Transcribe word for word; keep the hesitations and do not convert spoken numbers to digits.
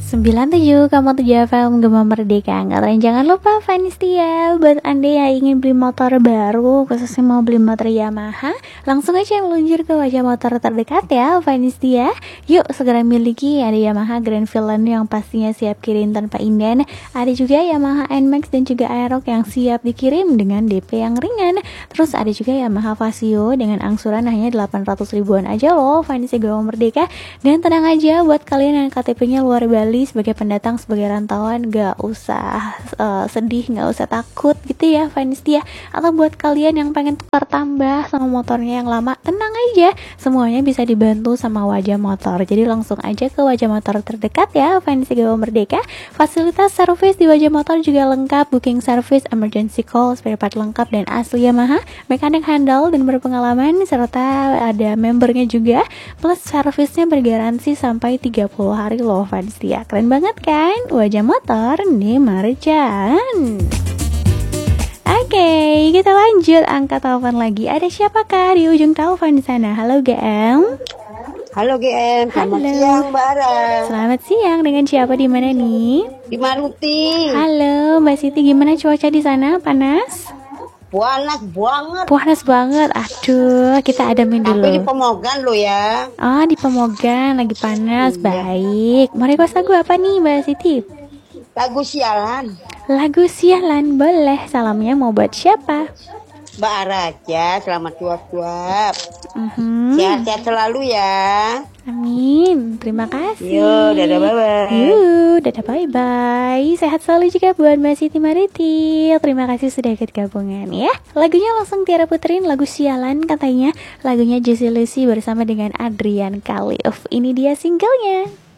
sembilan tujuh koma tujuh F M Gema Merdeka. Dan jangan lupa Vanistia, buat Anda yang ingin beli motor baru, khususnya mau beli motor Yamaha, langsung aja meluncur ke wajah motor terdekat ya Vanistia. Yuk segera miliki, ada Yamaha Grand Villain yang pastinya siap kirim tanpa inden. Ada juga Yamaha N Max dan juga Aerox yang siap dikirim dengan D P yang ringan. Terus ada juga Yamaha Vasio dengan angsuran hanya delapan ratus ribuan aja loh Vanistia Gema Merdeka. Dan tenang aja, buat kalian yang K T P-nya luar Bali, sebagai pendatang, sebagai rantauan, gak usah uh, sedih, gak usah takut gitu ya Vanistia. Atau buat kalian yang pengen tukar tambah sama motornya yang lama, tenang aja, semuanya bisa dibantu sama Wajah Motor. Jadi langsung aja ke Wajah Motor terdekat ya Vanistia Gema Merdeka. Fasilitas servis di Wajah Motor juga lengkap, booking service, emergency call, spare part lengkap dan asli Yamaha, mekanik handal dan berpengalaman, serta ada membernya juga, plus servisnya bergaransi sampai tiga puluh hari loh Vanistia. Keren banget kan? Wajah Motor di Marjan. Oke, kita lanjut angkat telepon lagi. Ada siapakah di ujung telepon di sana? Halo G M. Halo G M, selamat Halo. siang Mbak Ara. Selamat siang, dengan siapa di mana nih? Di Maluti. Halo Mbak Siti, gimana cuaca di sana? Panas? Panas banget. Panas banget. Aduh, kita adamin dulu. Tapi di Pemogan lo ya. Oh, di Pemogan lagi panas. Iya. Baik. Mau request lagu apa nih Mbak Siti? Lagu sialan. Lagu sialan boleh. Salamnya mau buat siapa? Mbak Ara aja, selamat suap-suap. Mhm. Sehat-sehat selalu ya. Amin. Terima kasih. Yo, dadah bye-bye. Yuk, dadah bye-bye. Sehat selalu juga buat Mbak Siti Mariti. Terima kasih sudah ikut gabungan ya. Lagunya langsung Tiara puterin, lagu sialan katanya. Lagunya Juicy Lucy bersama dengan Adrian Khalif. Ini dia singlenya.